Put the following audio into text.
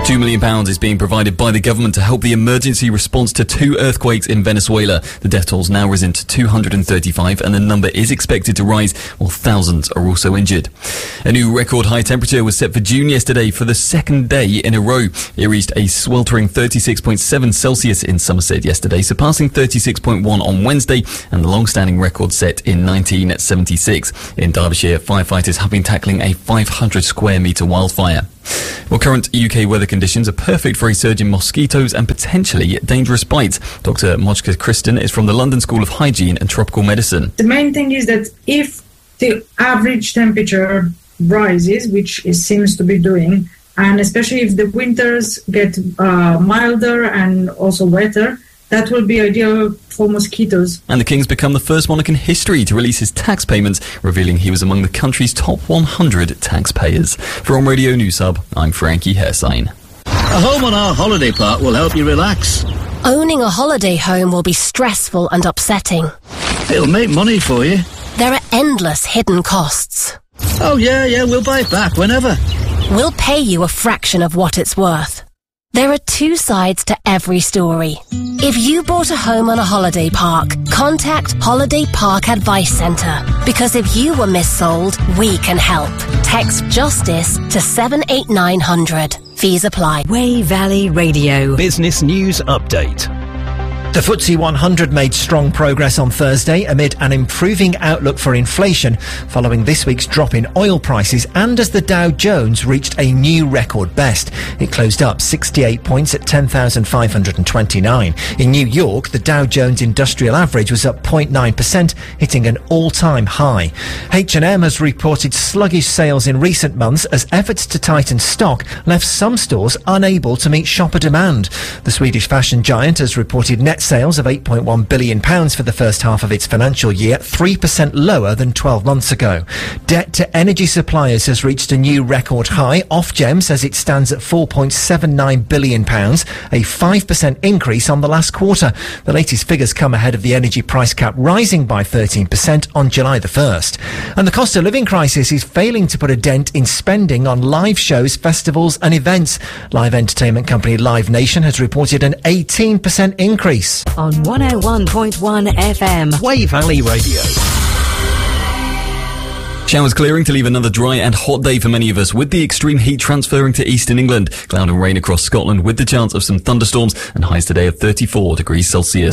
£2 million is being provided by the government to help the emergency response to 2 earthquakes in Venezuela. The death toll's now risen to 235 and the number is expected to rise while thousands are also injured. A new record high temperature was set for June yesterday for the second day in a row. It reached a sweltering 36.7 Celsius in Somerset yesterday, surpassing 36.1 on Wednesday and the long-standing record set in 1976. In Derbyshire, firefighters have been tackling a 500 square metre wildfire. Well, current UK weather conditions are perfect for a surge in mosquitoes and potentially dangerous bites. Dr. Mojca Kristen is from the London School of Hygiene and Tropical Medicine. The main thing is that if the average temperature rises, which it seems to be doing, and especially if the winters get milder and also wetter, that will be ideal for mosquitoes. And the King's become the first monarch in history to release his tax payments, revealing he was among the country's top 100 taxpayers. From Radio News Hub, I'm Frankie Hersign. A home on our holiday park will help you relax. Owning a holiday home will be stressful and upsetting. It'll make money for you. There are endless hidden costs. Oh, yeah, we'll buy it back whenever. We'll pay you a fraction of what it's worth. There are 2 sides to every story. If you bought a home on a holiday park, contact Holiday Park Advice Centre. Because if you were missold, we can help. Text JUSTICE to 78900. Fees apply. Wey Valley Radio. Business News Update. The FTSE 100 made strong progress on Thursday amid an improving outlook for inflation following this week's drop in oil prices and as the Dow Jones reached a new record best. It closed up 68 points at 10,529. In New York, the Dow Jones Industrial Average was up 0.9%, hitting an all-time high. H&M has reported sluggish sales in recent months as efforts to tighten stock left some stores unable to meet shopper demand. The Swedish fashion giant has reported net sales of £8.1 billion for the first half of its financial year, 3% lower than 12 months ago. Debt to energy suppliers has reached a new record high. Ofgem says it stands at £4.79 billion, a 5% increase on the last quarter. The latest figures come ahead of the energy price cap rising by 13% on July the 1st. And the cost of living crisis is failing to put a dent in spending on live shows, festivals and events. Live entertainment company Live Nation has reported an 18% increase. On 101.1 FM. Wey Valley Radio. Showers clearing to leave another dry and hot day for many of us, with the extreme heat transferring to eastern England. Cloud and rain across Scotland with the chance of some thunderstorms and highs today of 34 degrees Celsius.